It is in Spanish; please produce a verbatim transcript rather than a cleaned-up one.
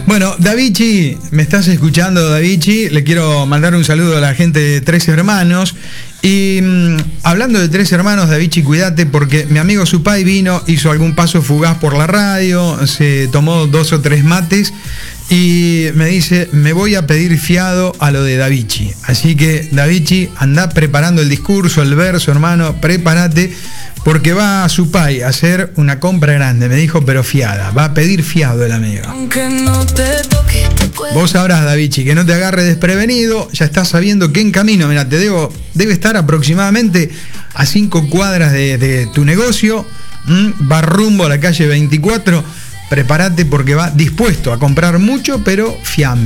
Bueno, Davichi, me estás escuchando, Davichi. Le quiero mandar un saludo a la gente de Tres Hermanos. Y mmm, hablando de Tres Hermanos, Davichi, cuídate porque mi amigo Supay vino, hizo algún paso fugaz por la radio, se tomó dos o tres mates y me dice, me voy a pedir fiado a lo de Davichi. Así que, Davichi, anda preparando el discurso, el verso, hermano, prepárate, porque va a Supay a hacer una compra grande, me dijo, pero fiada, va a pedir fiado el amigo. Aunque no te toque, te puedo... Vos sabrás, Davichi, que no te agarre desprevenido, ya estás sabiendo que en camino, mira, te debo, debe estar aproximadamente a cinco cuadras de, de tu negocio, ¿m? Va rumbo a la calle veinticuatro, prepárate porque va dispuesto a comprar mucho, pero fiambre.